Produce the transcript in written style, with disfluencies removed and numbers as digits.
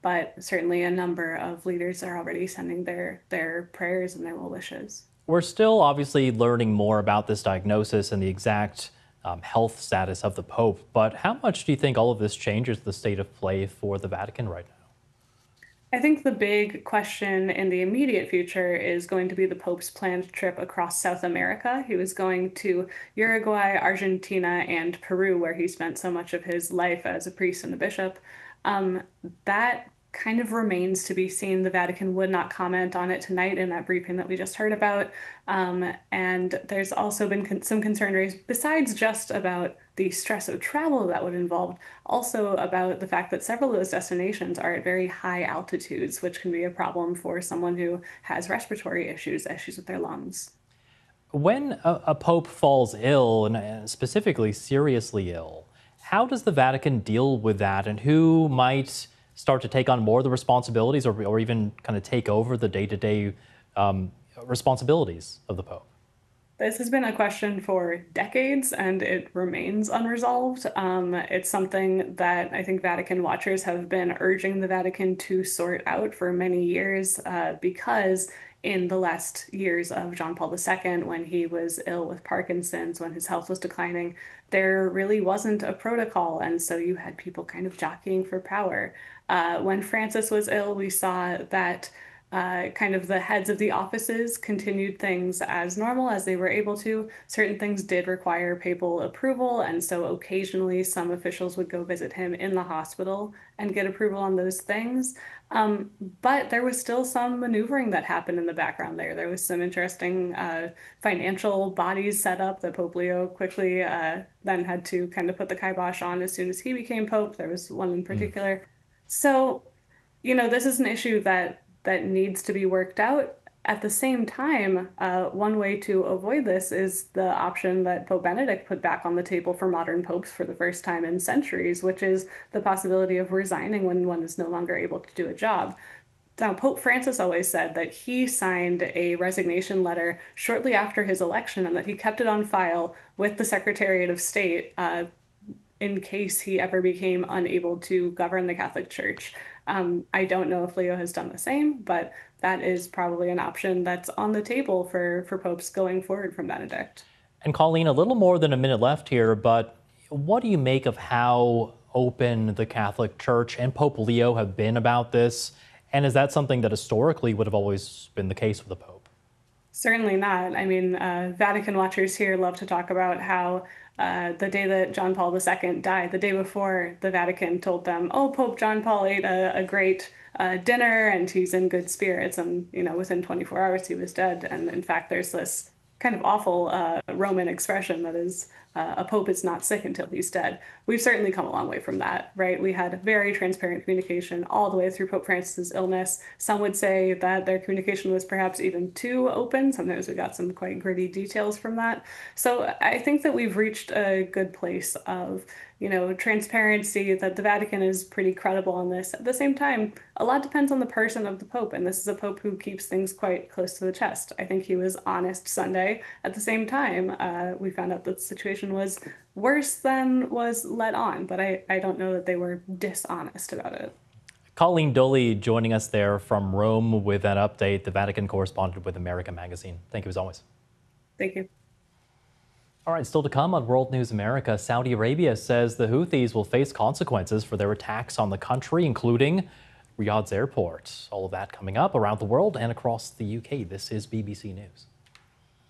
but certainly a number of leaders are already sending their prayers and their well wishes. We're still obviously learning more about this diagnosis and the exact health status of the Pope, but how much do you think all of this changes the state of play for the Vatican right now? I think the big question in the immediate future is going to be the Pope's planned trip across South America. He was going to Uruguay, Argentina, and Peru, where he spent so much of his life as a priest and a bishop. Um, that kind of remains to be seen. The Vatican would not comment on it tonight in that briefing that we just heard about. And there's also been some concern raised, besides just about the stress of travel that would involve, also about the fact that several of those destinations are at very high altitudes, which can be a problem for someone who has respiratory issues with their lungs. When a pope falls ill, and specifically seriously ill, how does the Vatican deal with that, and who might start to take on more of the responsibilities or even kind of take over the day-to-day responsibilities of the pope? This has been a question for decades and it remains unresolved. It's something that I think Vatican watchers have been urging the Vatican to sort out for many years because in the last years of John Paul II, when he was ill with Parkinson's, when his health was declining, there really wasn't a protocol. And so you had people kind of jockeying for power. When Francis was ill, we saw that kind of the heads of the offices continued things as normal as they were able to. Certain things did require papal approval, and so occasionally some officials would go visit him in the hospital and get approval on those things. But there was still some maneuvering that happened in the background there. There was some interesting financial bodies set up that Pope Leo quickly then had to kind of put the kibosh on as soon as he became Pope. There was one in Mm. particular. So, this is an issue that needs to be worked out. At the same time, one way to avoid this is the option that Pope Benedict put back on the table for modern popes for the first time in centuries, which is the possibility of resigning when one is no longer able to do a job. Now, Pope Francis always said that he signed a resignation letter shortly after his election and that he kept it on file with the Secretariat of State in case he ever became unable to govern the Catholic Church. I don't know if Leo has done the same, but that is probably an option that's on the table for popes going forward from Benedict. And Colleen, a little more than a minute left here, but what do you make of how open the Catholic Church and Pope Leo have been about this? And is that something that historically would have always been the case with the Pope? Certainly not. I mean, Vatican watchers here love to talk about how the day that John Paul II died, the day before, the Vatican told them, "Oh, Pope John Paul ate a great dinner and he's in good spirits." And, within 24 hours, he was dead. And in fact, there's this kind of awful Roman expression that is, a pope is not sick until he's dead. We've certainly come a long way from that, right? We had very transparent communication all the way through Pope Francis's illness. Some would say that their communication was perhaps even too open. Sometimes we got some quite gritty details from that. So I think that we've reached a good place of, transparency, that the Vatican is pretty credible on this. At the same time, a lot depends on the person of the Pope, and this is a Pope who keeps things quite close to the chest. I think he was honest Sunday. At the same time, we found out that the situation was worse than was let on, but I don't know that they were dishonest about it. Colleen Doley joining us there from Rome with that update, the Vatican correspondent with America Magazine. Thank you as always. Thank you. All right, still to come on World News America, Saudi Arabia says the Houthis will face consequences for their attacks on the country, including Riyadh's airport. All of that coming up around the world and across the UK. This is BBC News.